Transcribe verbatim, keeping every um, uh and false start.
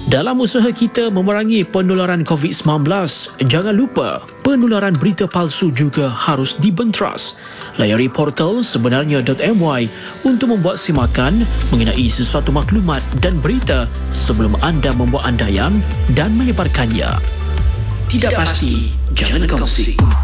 Dalam usaha kita memerangi penularan covid sembilan belas, jangan lupa penularan berita palsu juga harus dibenteras. Layari portal sebenarnya dot my untuk membuat simakan mengenai sesuatu maklumat dan berita sebelum anda membuat andaian dan menyebarkannya. Tidak pasti, jangan kongsi.